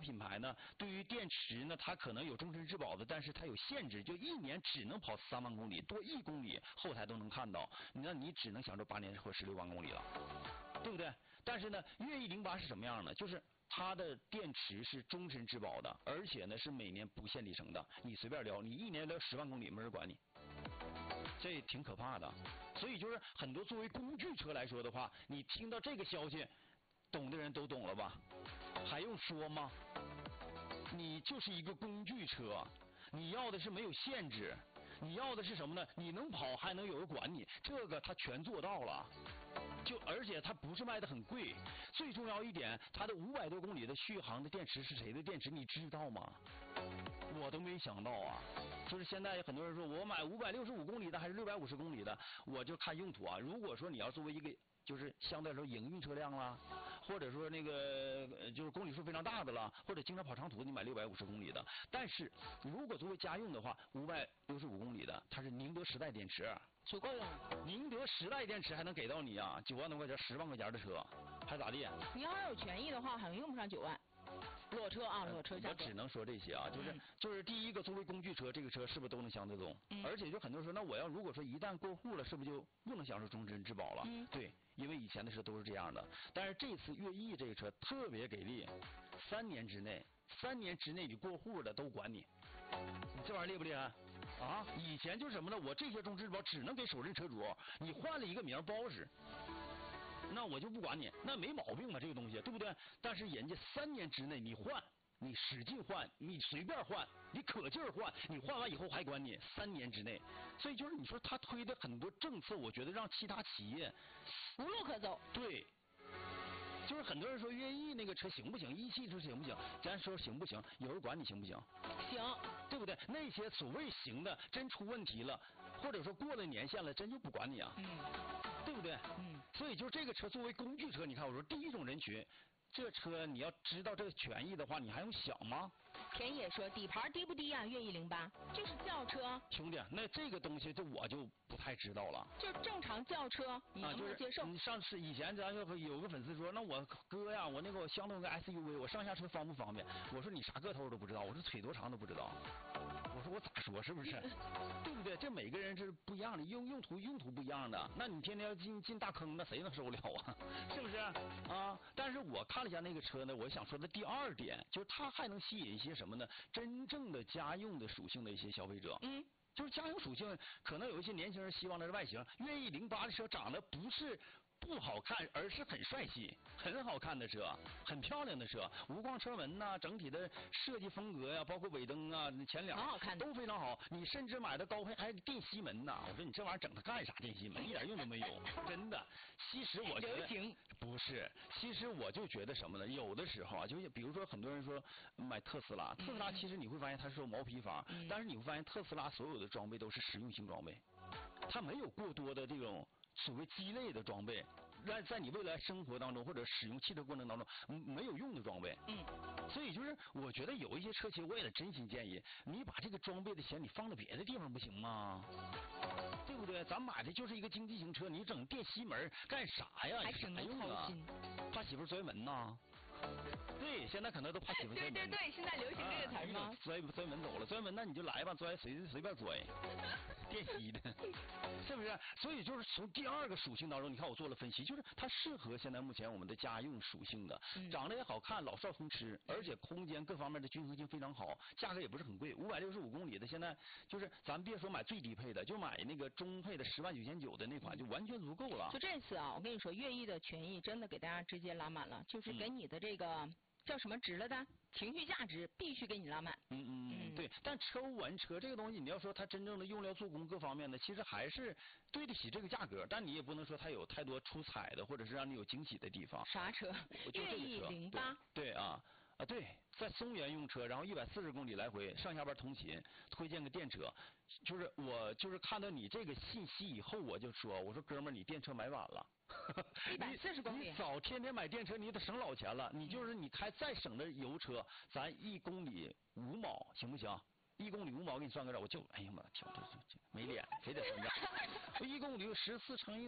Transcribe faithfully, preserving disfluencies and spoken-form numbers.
品牌呢，对于电池呢，它可能有终身质保的，但是它有限制，就一年只能跑三万公里，多一公里后台都能看到，那你只能享受八年或十六万公里了，对不对？但是呢，越野零八是什么样呢？就是它的电池是终身质保的，而且呢是每年不限里程的，你随便撩，你一年撩十万公里没人管你，这挺可怕的。所以就是很多作为工具车来说的话，你听到这个消息，懂的人都懂了吧？还用说吗？你就是一个工具车，你要的是没有限制，你要的是什么呢？你能跑还能有人管你，这个他全做到了。就而且它不是卖的很贵，最重要一点，它的五百多公里的续航的电池是谁的电池？你知道吗？我都没想到啊！就是现在很多人说我买五百六十五公里的还是六百五十公里的，我就看用途啊。如果说你要作为一个就是相对来说营运车辆啦，或者说那个就是公里数非常大的啦，或者经常跑长途，你买六百五十公里的。但是如果作为家用的话，五百六十五公里的，它是宁德时代电池， 足够用。 宁德时代电池还能给到你啊，九万多块钱、十万块钱的车，还咋地？ 你要是有权益的话，好像用不上九万。裸车啊，裸车价格。 我只能说这些啊，就是、嗯、就是第一个，作为工具车，这个车是不是都能相得动？ 嗯、 而且就很多人说，那我要如果说一旦过户了，是不是就不能享受终身质保了？ 嗯、 对，因为以前的车都是这样的。但是这次越野这个车特别给力，三年之内，三年之内你过户的都管你。你这玩意儿厉不厉害？啊，以前就是什么呢？我这些终身质保只能给首任车主，你换了一个名不好使。那我就不管你，那没毛病嘛，这个东西对不对？但是人家三年之内你换，你使劲换，你随便换，你可劲儿换，你换完以后还管你三年之内。所以就是你说他推的很多政策，我觉得让其他企业无路可走。 对。就是很多人说越野那个车行不行？一汽车行不行？咱说行不行？有人管你行不行？ 行， 对不对？那些所谓行的，真出问题了，或者说过了年限了，真就不管你啊。 嗯。 对不对？ 嗯。 所以就是这个车作为工具车，你看我说第一种人群，这车你要知道这个权益的话，你还用想吗？ 田野说底盘低不低啊？越野零八就是轿车。 兄弟，那这个东西就我就不太知道了。 就正常轿车，你能不能接受？ 啊就是、你上次以前咱有有个粉丝说，那我哥呀，我那个我相当个 S U V， 我上下车方不方便？我说你啥个头都不知道，我说腿多长都不知道。我说我咋说是不是？对不对？这每个人是不一样的，用用途用途不一样的。那你天天要进进大坑，那谁能受得了啊？是不是啊？但是我看了一下那个车呢，我想说的第二点就是它还能吸引一些什么呢？真正的家用的属性的一些消费者。 嗯。 就是家用属性，可能有一些年轻人希望的是外形，越野零八的车长得不是不好看，而是很帅气、很好看的车，很漂亮的车，无框车门呐、啊，整体的设计风格呀、啊，包括尾灯啊、前脸好好看都非常好。你甚至买的高配还有电吸门呐，我说你这玩意儿整它干啥？电吸门一点用都没有，真的。其实我觉得不是，其实我就觉得什么呢？有的时候啊，就是比如说很多人说买特斯拉，特斯拉其实你会发现它是有毛坯房， 嗯、 但是你会发现特斯拉所有的装备都是实用性装备，它没有过多的这种所谓鸡肋的装备，在在你未来生活当中或者使用汽车过程当中没有用的装备。 嗯， 所以就是我觉得有一些车企，我也真心建议你把这个装备的钱你放到别的地方不行吗？对不对？咱买的就是一个经济型车，你整电吸门干啥呀？ 还挺能操心。 怕媳妇摔门呐？对，现在可能都怕媳妇摔门。 对对对，现在流行这个词儿吗？ 摔摔门走了，摔门那你就来吧，摔随随便摔，电吸的，是不是？所以就是从第二个属性当中，你看我做了分析，就是它适合现在目前我们的家用属性的， 嗯、 长得也好看，老少通吃，而且空间各方面的均衡性非常好，价格也不是很贵，五百六十五公里的，现在就是咱别说买最低配的，就买那个中配的十万九千九的那款就完全足够了。 就这次啊，我跟你说，越野的权益真的给大家直接拉满了，就是给你的这个。嗯叫什么值了的？情绪价值必须给你拉满。 嗯嗯嗯，对。但车无完车这个东西，你要说它真正的用料、做工各方面的，其实还是对得起这个价格。但你也不能说它有太多出彩的，或者是让你有惊喜的地方。 啥车？越野零八。 对啊啊对，在松原用车，然后一百四十公里来回上下班通勤，推荐个电车。就是我就是看到你这个信息以后，我就说，我说哥们儿，你电车买晚了。 一百四十公里， 你早天天买电车，你得省老钱了。你就是你开再省的油车，咱一公里五毛，行不行？一公里五毛给你算个账，我就哎呀妈，就就就没脸，非得算账。我一公里十四乘以